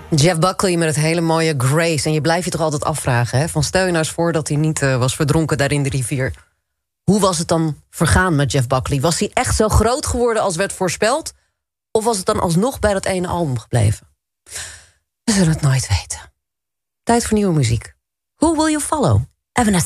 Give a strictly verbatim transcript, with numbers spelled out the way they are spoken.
Jeff Buckley met het hele mooie Grace. En je blijft je toch altijd afvragen, hè? Van stel je nou eens voor dat hij niet uh, was verdronken daar in de rivier. Hoe was het dan vergaan met Jeff Buckley? Was hij echt zo groot geworden als werd voorspeld? Of was het dan alsnog bij dat ene album gebleven? We zullen het nooit weten. Tijd voor nieuwe muziek. Who Will You Follow? Evanescence.